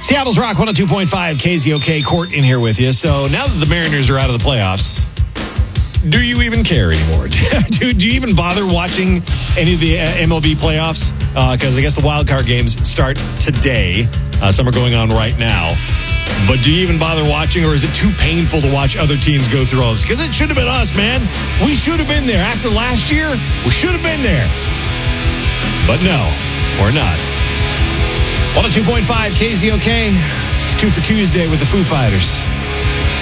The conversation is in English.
Seattle's Rock 102.5 KZOK. Court in here with you. So now that the Mariners are out of the playoffs, do you even care anymore? do you even bother watching any of the MLB playoffs? Because I guess the wild card games start today. Some are going on right now. But do you even bother watching, or is it too painful to watch other teams go through all this? Because it should have been us, man. We should have been there. After last year, we should have been there. But no, we're not. 102.5 KZOK. It's 2 for Tuesday with the Foo Fighters.